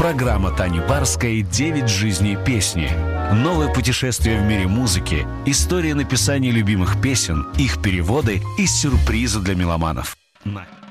Программа Тани Барской «9 жизней песни». Новое путешествие в мире музыки, история написания любимых песен, их переводы и сюрпризы для меломанов.